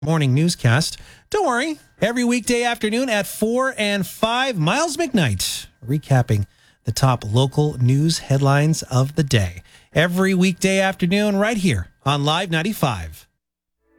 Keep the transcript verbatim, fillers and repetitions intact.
morning newscast. Don't worry, every weekday afternoon at four and five, Miles McKnight recapping the top local news headlines of the day. Every weekday afternoon right here on Live ninety-five.